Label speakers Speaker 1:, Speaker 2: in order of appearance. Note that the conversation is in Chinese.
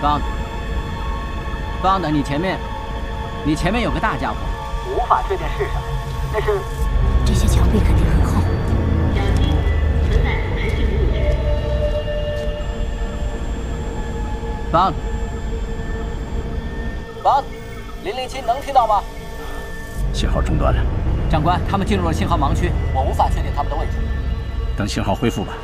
Speaker 1: Bond，你前面有个大家伙，无法确定是什么，那是
Speaker 2: 这些墙壁肯定很厚。
Speaker 3: 小心，存在腐蚀性误区。
Speaker 1: Bond，007能听到吗？
Speaker 4: 信号中断了。
Speaker 1: 长官，他们进入了信号盲区，我无法确定他们的位置。
Speaker 4: 等信号恢复吧。